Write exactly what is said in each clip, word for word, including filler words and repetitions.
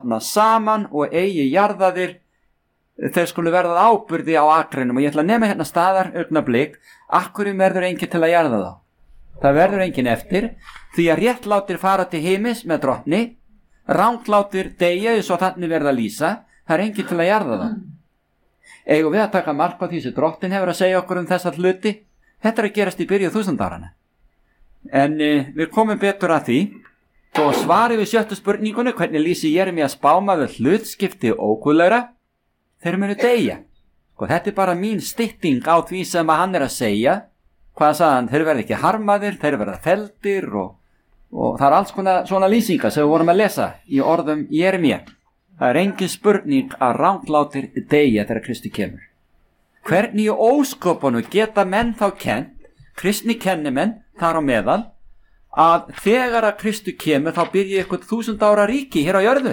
safna saman og eigi jarðaðir, þeir skulu verða áburði á akrinum. Og ég ætla að nema hérna staðar augnablik, akkurum verður enginn til að jarða þá. Það verður enginn eftir, því að réttlátir fara til heimis með drottni, ranglátir deyja eins og þannig verða að lýsa, það er enginn til að jarða þá. Eigum við að taka mark á því sem drottin hefur að segja okkur um þessa hluti? Þetta er að gerast í byrju þúsundarana. En uh, við komum betur að því, og svari við sjöttu spurningunni, hvernig lýsi Jeremías spámaður hlutskipti óguðlegra? Þeir munu deyja. Og þetta er bara mín stytting á því sem að hann er að segja. Hvað sagði hann? Þeir verða ekki harmaðir, þeir verða feldir og, og það er alls konar svona lýsingar sem við vorum að lesa í orðum Jeremía. Það er engin spurning að ranglátir deyja þegar Kristi kemur. Hvernig í ósköpunum geta menn þá kennt, kristni kennimenn þar á meðal, að þegar að Kristi kemur þá byrja eitthvað þúsund ára ríki hér á jörðu?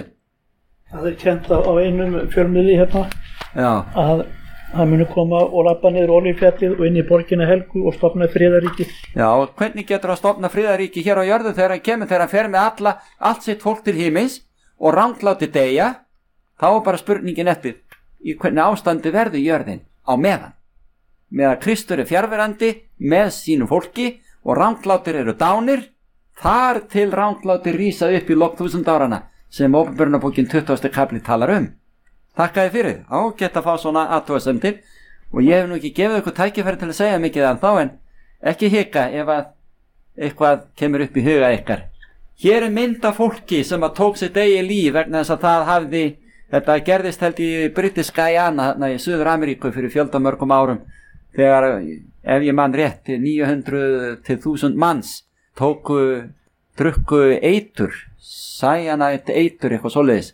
Það er kent á, á einum fjölmiðli hérna. Já. Að hann muni koma og labba niður Olíufjallið og inn í borgina Helgu og stofna friðaríki. Já, og hvernig getur að stofna friðaríki hér á jörðu þegar hann kemur, þegar hann fer með alla, allt sitt fólk til himins og rangláti deyja? Þá er bara spurningin eftir í hvernig ástandi verður jörðin á meðan. Meðan Kristur er fjarverandi með sínu fólki og ranglátir eru dánir, þar til ranglátir rísa upp í lok þúsund árana sem Åpenbarunarbókin tuttugasti kapli talar um. Þakka þið fyrir, ágætt að fá svona athugasemdir og ég hef nú ekki gefið ykkur tækifæri til að segja mikið en þá en ekki hika ef að eitthvað kemur upp í huga ykkar. Hér er mynd af fólki sem að tók sitt eigið líf vegna þess að það hafði, þetta gerðist held í British Guyana þarna í Suður Ameríku fyrir fjöldamörgum árum þegar, ef ég mann rétt, níu hundruð til þúsund manns tóku, drukku eitur, cyanide eitur, eitthvað svoleiðis.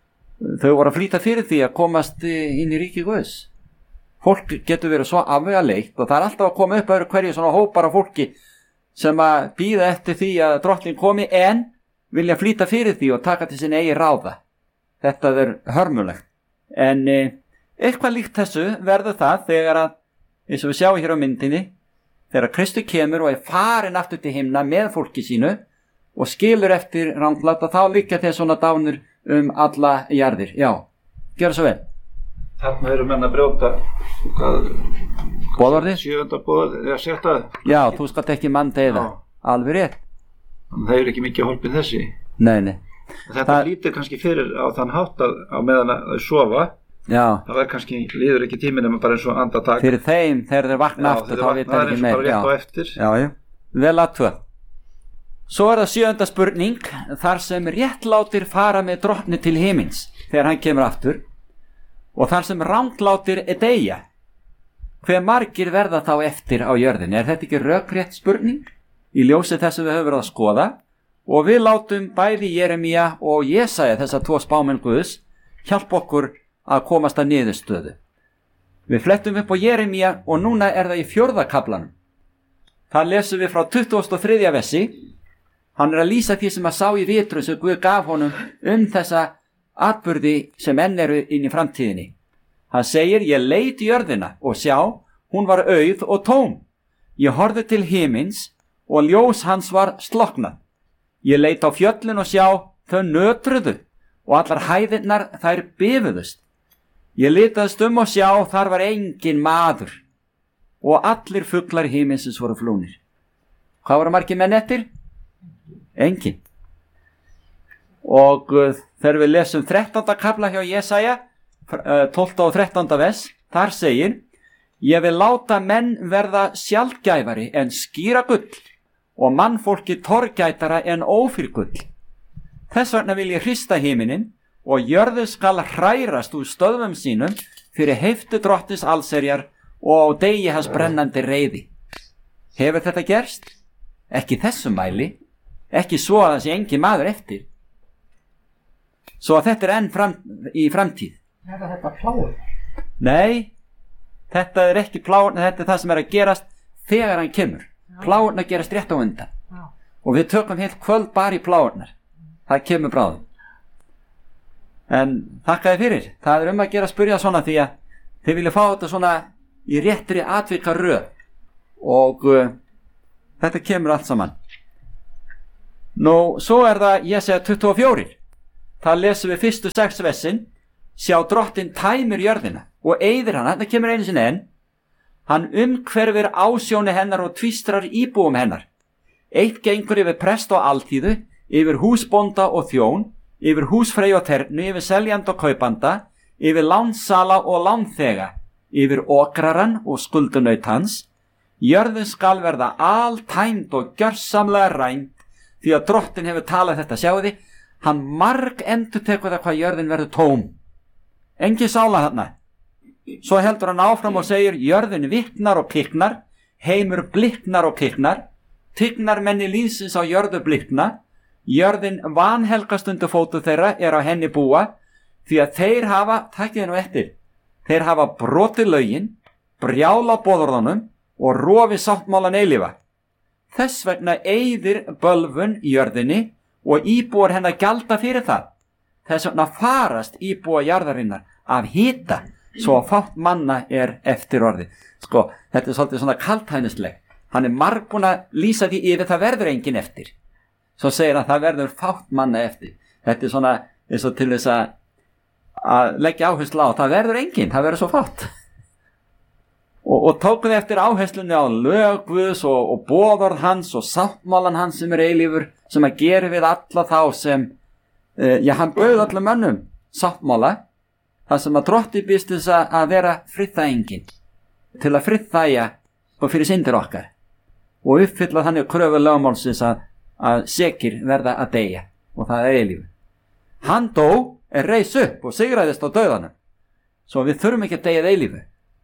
Þau voru að flýta fyrir því að komast inn í ríki Guðs. Fólk getur verið svo afvegaleitt og það er alltaf að koma upp öðru hverju svona hópar af fólki sem að bíða eftir því að drottning komi en vilja flýta fyrir því og taka til sinni eigi ráða. Þetta er hörmulegt. En eh, eitthvað líkt þessu verður það þegar að, eins og við sjáum hér á myndinni, þegar Kristur kemur og er farin aftur til himna með fólki sínu og skilur eftir rangláta, þá líka þeir svona dánur um alla jarðir. Já, gjör svo vel. Þarna eru menn að brjóta boðorðið? Sjöfunda boð, eða sjötta. Já, þú skalt ekki mann deyða. Alveg rétt. Þannig það er ekki mikið hólpið þessi. Nei, nei. Þetta það... lítir kannski fyrir á þann hátt að á meðan að sofa. Já. Það er kannski, líður ekki tíminn en bara eins og andartak. Fyrir þeim, þegar þeir vakna aftur, þá veit það ekki meir. Já, þeir vakna bara rétt á eftir. Já, já. Vel aðtöð. Svo er það sjöunda spurning, þar sem réttlátir fara með drottni til himins þegar hann kemur aftur og þar sem ranglátir deyja. Hve margir verða þá eftir á jörðinni? Er þetta ekki rökrétt spurning í ljósi þess að við höfum verið að skoða? Og við látum bæði Jeremía og Jesaja, þessar tvo spámenn Guðs, hjálpa okkur að komast að niðurstöðu. Við flettum upp á Jeremía og núna er það í fjórða kaflanum. Það lesum við frá tuttugasta og þriðja versi. Hann er að lýsa því sem að sá í vitru sem Guð gaf honum um þessa atburði sem enn eru inn í framtíðinni. Hann segir, ég leit í jörðina og sjá, hún var auð og tóm. Ég horfði til himins og ljós hans var slokknað. Ég leit á fjöllin og sjá, þau nötruðu og allar hæðirnar þær bifuðust. Ég litaðist um og sjá, þar var engin maður og allir fuglar himinsins voru flúnir. Hvað voru margir menn eftir? Engin. Og uh, þegar við lesum þrettánda kafla hjá Jesaja, uh, tólfta og þrettánda vers, þar segir, ég vil láta menn verða sjaldgæfari en skýra gull og mannfólki torgætara en ófyrgull. Þess vegna vil ég hrista himinin og jörðu skal hrærast úr stöðvum sínum fyrir heiftu drottins allserjar og degi hans brennandi reiði. Hefur þetta gerst? Ekki þessum mæli. Ekki svo að það sé engin maður eftir. Svo að þetta er enn fram, í framtíð. Er þetta pláur? Nei, þetta er ekki pláur, þetta er það sem er að gerast þegar hann kemur. Pláurnar gerast rétt á undan. Já. Og við tökum heilt kvöld bara í pláurnar. Það kemur bráðum. En þakka þið fyrir. Það er um að gera að spyrja svona því að þið vilja fá þetta svona í réttri atvika röð. Og uh, þetta kemur allt saman. Nú, svo er það Jesaja tuttugu og fjögur. það lesum við fyrstu sex versin, sjá drottin tæmir jörðina og eyðir hana, þetta kemur einu sinni enn, hann umhverfir ásjóni hennar og tvistrar íbúum hennar. Eitt gengur yfir prest og alþýðu, yfir húsbónda og þjón, yfir húsfrey og ternu, yfir seljanda og kaupanda, yfir lánsala og lánþega, yfir okraran og skuldunaut hans. Jörðin skal verða altæmd og gjörsamlega rænd, því að drottin hefur talað þetta. Sjáu þið, hann marg endurtekur það hvað jörðin verður tóm. Engin sála þarna. Svo heldur hann áfram og segir, jörðin viknar og kiknar, heimur bliknar og kiknar, tignar menni lífsins á jörðu blikna, jörðin vanhelgast undir fótu þeirra er á henni búa, því að þeir hafa, takkið nú eftir, þeir hafa brotið lögin, brjála boðorðunum og rofi sáttmálan eilífa. Þess vegna eyðir bölvun jörðinni og íbúar hennar gjalda fyrir það. Þess vegna farast íbúa jarðarinnar af hita, svo að fátt manna er eftir orði. Sko, þetta er svolítið svona kaltænisleg. Hann er margbúin að lýsa því yfir, það verður engin eftir. Svo segir hann, það verður fátt manna eftir. Þetta er svona, eins og til þess að, að leggja áherslu á, það verður engin, það verður svo fátt. Og, og tókuð eftir áherslunni á lög Guðs og, og boðorð hans og sáttmálan hans sem er eilífur, sem að gera við alla þá sem, uh, já, hann bauð öllum mönnum sáttmála, það sem að drotti býst þess að vera friðþægingin, til að friðþægja og fyrir syndir okkar og uppfylla þannig kröfu lögmálsins að, að sekir verða að deyja, og það er eilífur. Hann dó, er reis upp og sigraðist á dauðanum, svo við þurfum ekki að deyja eilífu.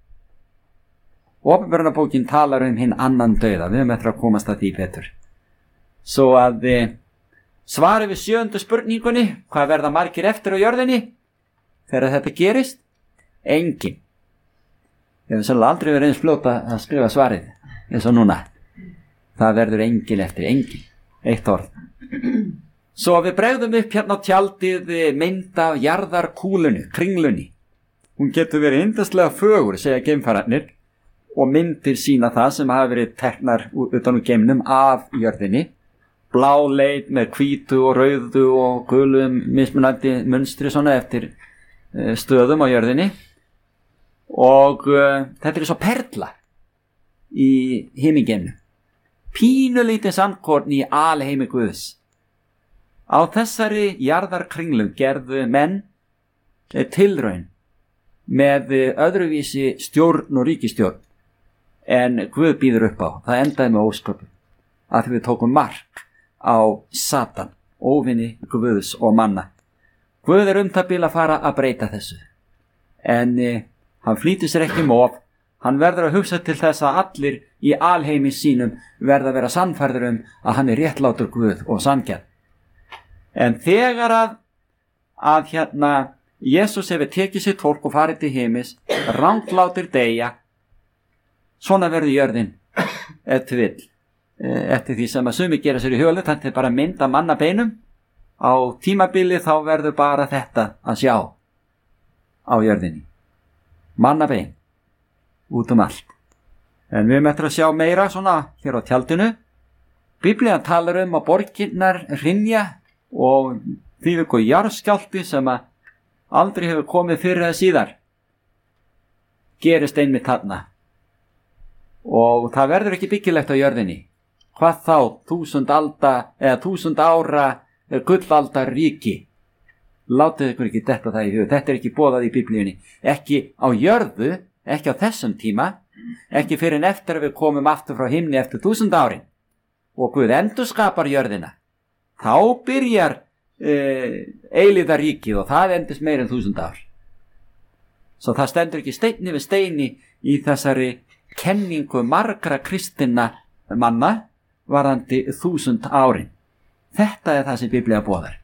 Opinberunarbókin talar um hinn annan dauða, við höfum eftir að komast að því betur. Svo að e, svari við sjöundu spurningunni, hvað verða margir eftir á jörðinni þegar þetta gerist? Engin. Ég hef sannlega aldrei verið eins fljóta að skrifa svarið eins og núna. Það verður engin eftir, engin. Eitt orð. Svo við bregðum upp hérna á tjaldið mynd af jarðarkúlunni, kringlunni. Hún getur verið yndislega fögur, segja geimfararnir, og myndir sína það sem hafa verið teknar utan úr geimnum af jörðinni. Blá leit með hvítu og rauðu og gulum mismunandi munstri svona eftir stöðum á jörðinni. Og uh, þetta er svo perla í himingeimnum. Pínulítið sandkorn í alheimi Guðs. Á þessari jarðarkringlu gerðu menn tilraun með öðruvísi stjórn og ríkistjórn en Guð býður upp á. Það endaði með ósköpum, að því við tókum mark á Satan, óvinni Guðs og manna. Guð er um það bil að fara að breyta þessu, en eh, hann flýtir sér ekki móf. Hann verður að hugsa til þess að allir í alheimi sínum verða að vera sannfærður um að hann er réttlátur Guð og sanngjarn. En þegar að, að hérna Jesús hefur tekið sitt fólk og farið til heimis, ranglátir deyja, svona verður jörðin eftir vill, eftir því sem að sumi gera sér í hölu, þetta er bara mynd að manna beinum. Á tímabili þá verður bara þetta að sjá á jörðinni, manna bein út um allt. En við möttum að sjá meira svona hér á tjaldinu. Biblían talar um að borgirnar hrynja og því við góð jarðskjálfti sem að aldrei hefur komið fyrir eða síðar gerist einmitt þarna, og það verður ekki byggilegt á jörðinni. Hvað þá þúsund alda eða þúsund ára gullaldar ríki? Látið ykkur ekki detta það í hug. Þetta er ekki boðað í Biblíunni, ekki á jörðu, ekki á þessum tíma, ekki fyrir en eftir að við komum aftur frá himni eftir þúsund árin og Guð endurskapar jörðina. Þá byrjar e, eilíðaríkið og það endist meir en þúsund ár. Svo það stendur ekki steini við steini í þessari kenningu margra kristinna manna varðandi þúsund árin. Þetta er það sem Biblía boðar.